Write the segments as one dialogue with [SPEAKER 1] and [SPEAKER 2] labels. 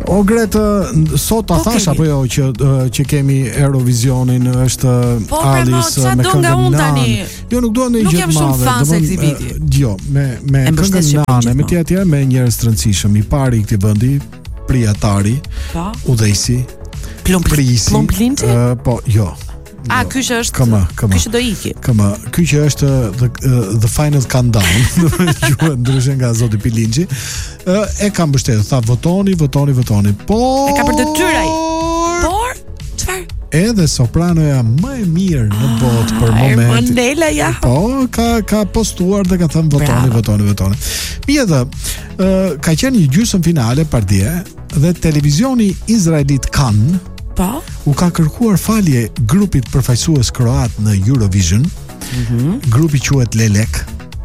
[SPEAKER 1] O Gretë, sot ta thash apo jo që kemi Eurovisionin, është Alice me këngën Nane. Jo, nuk dua ndonjë gjë të madhe. Nuk jam shumë fan se këtij viti. Jo, me këngën Nane, me tjetër me njerëz të rëndësishëm. I pari i këtij vendi, Priatari, udhëheqësi, Plumplindi? Po, jo.
[SPEAKER 2] Ky që është. Ky që do iki.
[SPEAKER 1] Ky që është the final countdown, juhet ndryshe nga zoti Pilinçi. E ka mbështetur, tha votoni. Po.
[SPEAKER 2] E ka për detyrë ai. Por çfarë?
[SPEAKER 1] Edhe sopranoja më e mirë në botë për momentin.
[SPEAKER 2] Monela ja.
[SPEAKER 1] Po, ka postuar dhe ka thënë votoni. Mjedhe, ka qenë një gjysmë finale pardje dhe televizioni izraelit Kan u ka kërkuar falje grupit përfaqësues kroat në Eurovision. Grupi quhet Lelek.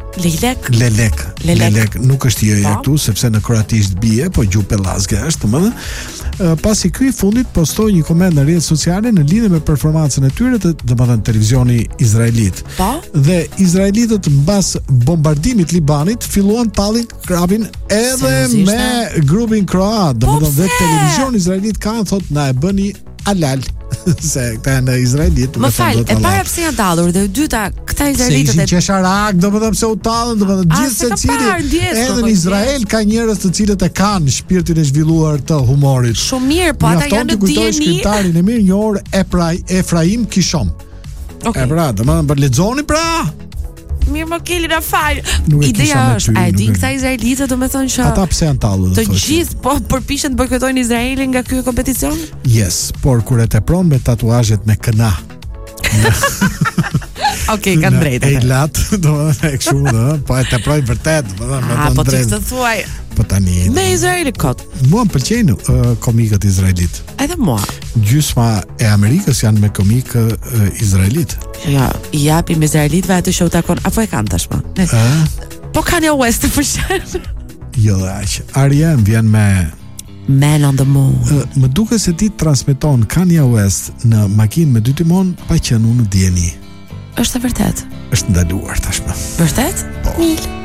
[SPEAKER 1] Nuk është jëja këtu sepse në kroatisht bie, po gjuhë pellazge është, domethënë. Pasi ky i fundit postoi një koment në rrjetet sociale në lidhje me performancën e tyre të, domethënë, televizioni izraelit. Dhe izraelitët mbas bombardimit Libanit filluan tallin krapin edhe me grupin kroat. Domethënë dhe televizioni izraelit kanë thotë na e bëni halal se këta në izraelit.
[SPEAKER 2] Më fal, e para pse janë tallur dhe e dyta këta izraelitët
[SPEAKER 1] se ishin qesharak, domethënë pse u tallën, domethënë gjithë secili edhe në Izrael ka njerëz të cilët e kanë shpirtin e zhvilluar të humorit.
[SPEAKER 2] Shumë mirë, po ata janë në dieni.
[SPEAKER 1] Shkrimtarin e mirë njohur Efraim Kishom. E pra, domethënë për lexoni pra.
[SPEAKER 2] Mirë më keli na fal. Ideja është, a e din këta izraelitët domethënë që
[SPEAKER 1] ata pse janë tallur?
[SPEAKER 2] Të gjithë po përpiqen të bojkotojnë Izraelin nga ky kompeticion?
[SPEAKER 1] Yes, por kur e tepron me tatuazhet me këna.
[SPEAKER 2] Okej, kanë drejtë.
[SPEAKER 1] E lat, domethënë e kështu, po e teproj vërtet, domethënë me
[SPEAKER 2] të drejtë. Po ti thuaj.
[SPEAKER 1] Po tani.
[SPEAKER 2] Me Izraeli kot.
[SPEAKER 1] Mua m'pëlqejnë komikët izraelit.
[SPEAKER 2] Edhe mua.
[SPEAKER 1] Gjysma e Amerikës janë me komikë izraelit.
[SPEAKER 2] Ja, i japim izraelitëve atë që u takon, apo e kanë tashmë? Po Kanye West për shemb.
[SPEAKER 1] Jo, aq. R.E.M. vjen me
[SPEAKER 2] Man on the Moon.
[SPEAKER 1] Më duket se ti transmeton Kanye West në makinë me 2 timon pa qenë unë në dieni.
[SPEAKER 2] Është e vërtet.
[SPEAKER 1] Është ndaluar tashmë.
[SPEAKER 2] Vërtet?
[SPEAKER 1] Po.